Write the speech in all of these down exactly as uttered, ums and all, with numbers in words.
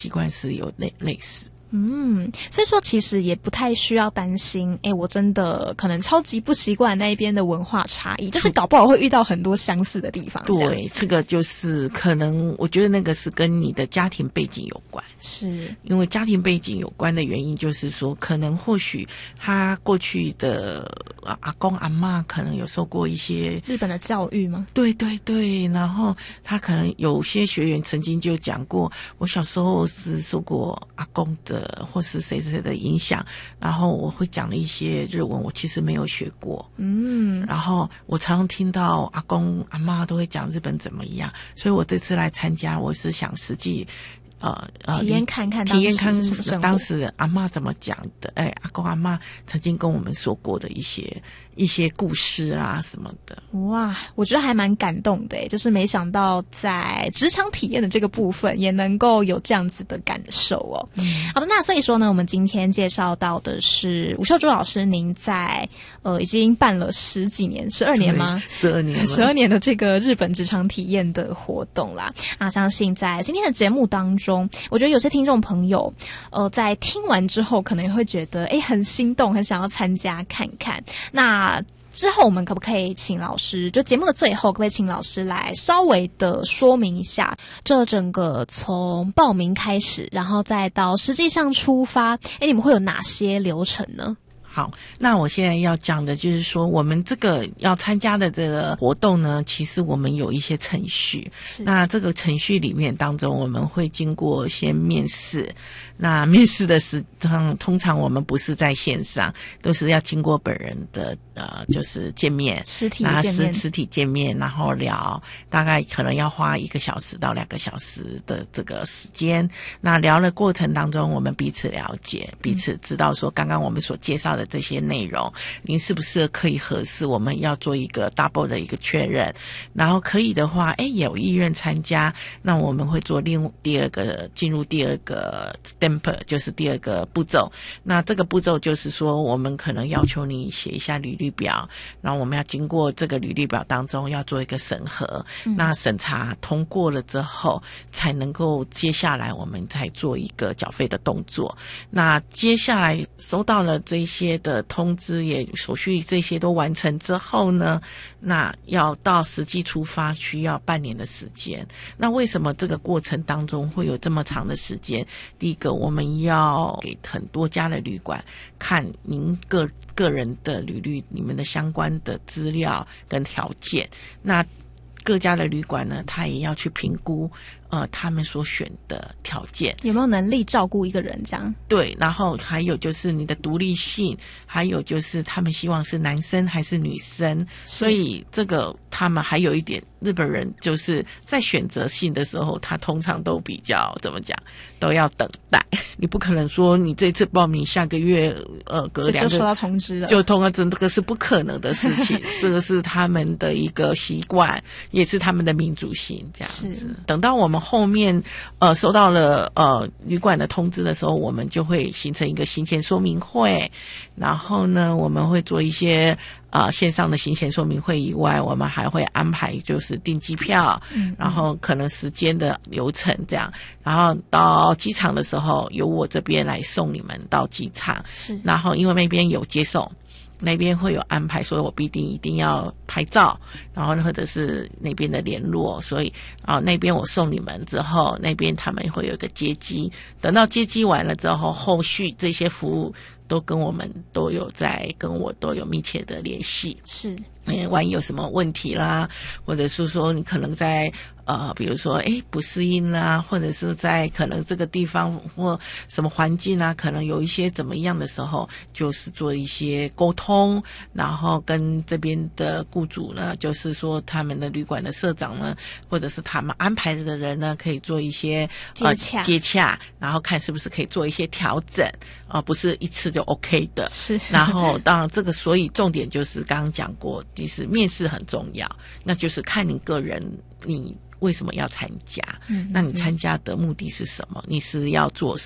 习惯是有类类似。 嗯，所以说其实也不太需要担心，诶，我真的可能超级不习惯那一边的文化差异，就是搞不好会遇到很多相似的地方。 对，这个就是可能我觉得那个是跟你的家庭背景有关， 是因为家庭背景有关的原因，就是说可能或许他过去的阿公阿嬷可能有受过一些日本的教育吗？ 对对对，然后他可能有些学员曾经就讲过，我小时候是受过阿公的或是谁谁的影响，然后我会讲了一些日文，我其实没有学过， 嗯， 然后我常常听到阿公阿嬷都会讲日本怎么样，所以我这次来参加，我是想实际呃呃体验看看， 体验看当时是什么生活， 当时阿嬷怎么讲的，哎，阿公阿嬷曾经跟我们说过的一些一些故事啊什么的。 哇，我觉得还蛮感动的，就是没想到在职场体验的这个部分也能够有这样子的感受哦。嗯、好的，那所以说呢，我们今天介绍到的是吴秀珠老师，您在呃已经办了十几年，十二年吗？ 十二年， 十二年的这个日本职场体验的活动啦。那相信在今天的节目当中，我觉得有些听众朋友，呃，在听完之后，可能也会觉得，哎，很心动，很想要参加看看。那之后我们可不可以请老师，就节目的最后可不可以请老师来稍微的说明一下这整个从报名开始然后再到实际上出发，诶你们会有哪些流程呢？ 好，那我现在要讲的就是说，我们这个要参加的这个活动呢，其实我们有一些程序。那这个程序里面当中，我们会经过先面试。那面试的时常通常我们不是在线上，都是要经过本人的呃，就是见面， 实体见面， 实体见面，然后聊，大概可能要花一个小时到两个小时的这个时间。那聊的过程当中，我们彼此了解，彼此知道说，刚刚我们所介绍的这些内容，您是不是可以合适？我们要做一个 double 的一个确认，然后可以的话，哎，有意愿参加，那我们会做另第二个进入第二个 step，就是第二个步骤。那这个步骤就是说，我们可能要求你写一下履历表，然后我们要经过这个履历表当中要做一个审核，嗯、那审查通过了之后，才能够接下来我们才做一个缴费的动作。那接下来收到了这些的通知，也手续这些都完成之后呢，那要到实际出发需要半年的时间。那为什么这个过程当中会有这么长的时间？第一个，我们要给很多家的旅馆看您个个人的履历，你们的相关的资料跟条件。那各家的旅馆呢，他也要去评估呃他们所选的条件有没有能力照顾一个人这样。 对，然后还有就是你的独立性，还有就是他们希望是男生还是女生，所以这个他们还有一点，日本人就是在选择性的时候，他通常都比较怎么讲，都要等待。你不可能说你这次报名下个月呃隔两个就收到通知了， 就通知，这个是不可能的事情。这个是他们的一个习惯，也是他们的民主性这样子。等到我们后面呃收到了呃旅馆的通知的时候，我们就会形成一个行前说明会，然后呢我们会做一些呃线上的行前说明会以外，我们还会安排就是订机票，嗯，然后可能时间的流程这样，然后到机场的时候由我这边来送你们到机场， 是， 然后因为那边有接送，那边会有安排，所以我必定一定要拍照，然后或者是那边的联络，所以啊那边我送你们之后，那边他们会有一个接机，等到接机完了之后，后续这些服务都跟我们都有在跟我都有密切的联系， 是， 嗯，万一有什么问题啦，或者是说你可能在呃，比如说诶不适应啦，或者是在可能这个地方或什么环境啊，可能有一些怎么样的时候，就是做一些沟通，然后跟这边的雇主呢，就是说他们的旅馆的社长呢，或者是他们安排的人呢，可以做一些呃接洽， 接洽，然后看是不是可以做一些调整啊、呃，不是一次就 OK 的。 是， 然后当然这个，所以重点就是刚刚讲过，其实面试很重要，那就是看你个人你为什么要参加？嗯，那你参加的目的是什么？你是要做什么？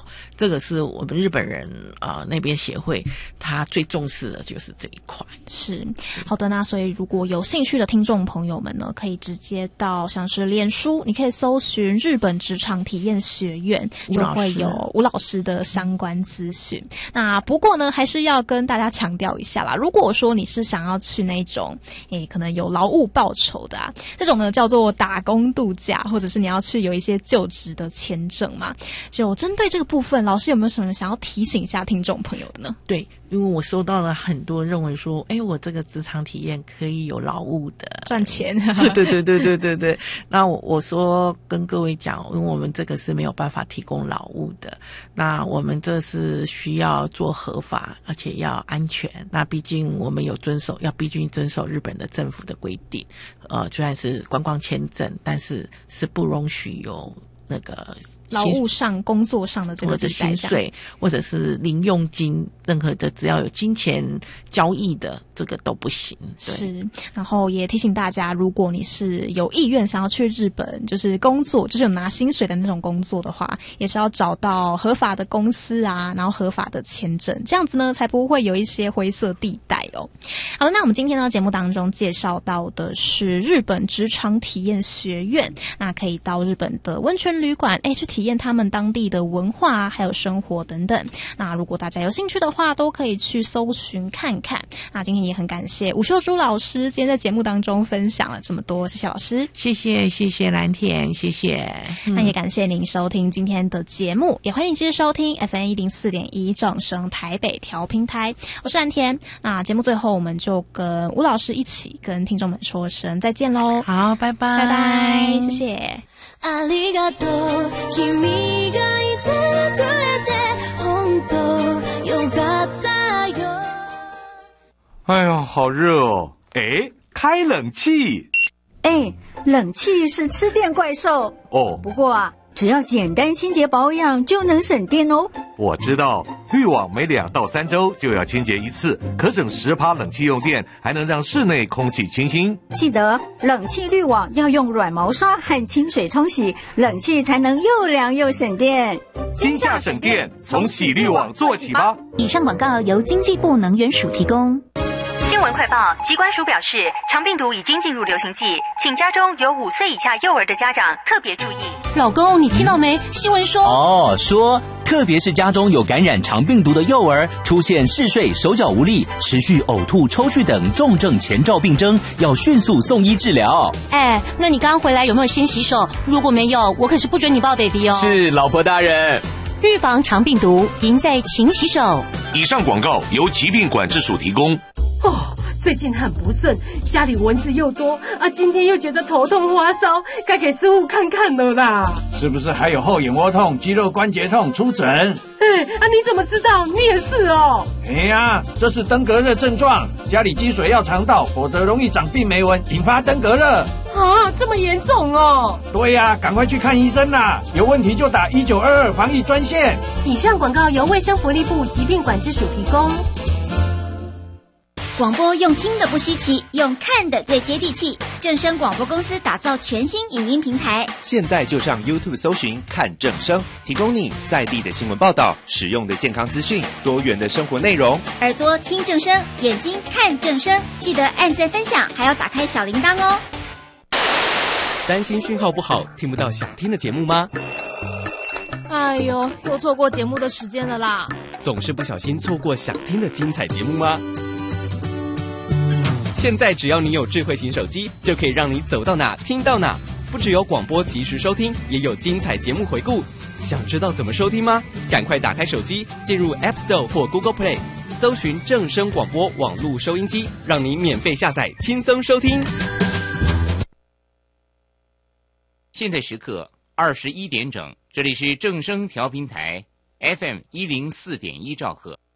这个是我们日本人呃那边协会他最重视的就是这一块。 是，好的，那所以如果有兴趣的听众朋友们呢，可以直接到像是脸书，你可以搜寻日本职场体验学院，就会有吴老师的相关资讯。那不过呢，还是要跟大家强调一下啦，如果说你是想要去那种诶可能有劳务报酬的啊，这种呢叫做打工度假，或者是你要去有一些就职的签证嘛，就针对这个部分，老师有没有什么想要提醒一下听众朋友的呢？ 对，因为我收到了很多认为说，哎，我这个职场体验可以有劳务的赚钱。 对对对对对对对。那我我说跟各位讲，因为我们这个是没有办法提供劳务的，那我们这是需要做合法，而且要安全。那毕竟我们有遵守，要毕竟遵守日本的政府的规定。呃，虽然是观光签证，但是是不容许有那个劳务上、工作上的这个或者薪水，或者是零用金，任何的只要有金钱交易的，这个都不行。 是，然后也提醒大家，如果你是有意愿想要去日本，就是工作，就是有拿薪水的那种工作的话，也是要找到合法的公司啊，然后合法的签证，这样子呢，才不会有一些灰色地带哦。好了，那我们今天呢节目当中介绍到的是日本职场体验学院，那可以到日本的温泉旅馆，哎，去体验他们当地的文化还有生活等等。那如果大家有兴趣的话，都可以去搜寻看看。那今天也很感谢吴秀珠老师今天在节目当中分享了这么多，谢谢老师。 谢谢谢谢蓝田，谢谢、 嗯、那也感谢您收听今天的节目，也欢迎继续收听 F M 一零四点一正声台北调频台，我是蓝田。那节目最后我们就跟吴老师一起跟听众们说声再见咯。 好，拜拜拜拜，谢谢。 ありがとう君がいてくれて本当よかったよ。 哎呀，好热哦！哎，开冷气。 哎，冷气是吃电怪兽哦。 不过啊，只要简单清洁保养就能省电哦。 我知道，滤网每两到三周就要清洁一次，可省十趴冷气用电，还能让室内空气清新。 记得冷气滤网要用软毛刷和清水冲洗，冷气才能又凉又省电。 今夏省电，从洗滤网做起吧。 以上广告由经济部能源署提供。 新闻快报，疾管署表示，肠病毒已经进入流行季，请家中有五岁以下幼儿的家长特别注意。 老公，你听到没？新闻说哦，说特别是家中有感染肠病毒的幼儿，出现嗜睡、手脚无力、持续呕吐、抽搐等重症前兆病征，要迅速送医治疗。 哎，那你刚回来有没有先洗手？如果没有，我可是不准你抱 baby 哦。 是，老婆大人。 预防肠病毒，赢在勤洗手。 以上广告由疾病管制署提供。 哦，最近很不顺，家里蚊子又多啊，今天又觉得头痛发烧，该给师傅看看了啦。 是不是还有后眼窝痛、肌肉关节痛？出诊。 哎啊，你怎么知道？你也是哦。 哎呀，这是登革热症状，家里积水要常倒，否则容易长病媒蚊，引发登革热。 啊，这么严重哦！ 对呀、啊，赶快去看医生啦！有问题就打一九二二防疫专线。 以上广告由卫生福利部疾病管制署提供。 广播用听的不稀奇，用看的最接地气。正声广播公司打造全新影音平台， 现在就上 YouTube 搜寻看正声，提供你在地的新闻报道、实用的健康资讯、多元的生活内容。 耳朵听正声，眼睛看正声，记得按赞分享，还要打开小铃铛哦。 担心讯号不好，听不到想听的节目吗？ 哎呦，又错过节目的时间了啦！ 总是不小心错过想听的精彩节目吗？现在只要你有智慧型手机，就可以让你走到哪听到哪。不只有广播及时收听，也有精彩节目回顾。想知道怎么收听吗？赶快打开手机，进入 App Store 或 Google Play， 搜寻正声广播网络收音机，让你免费下载，轻松收听。 现在时刻二十一点整，这里是正声调频台 F M 一零四点一兆赫。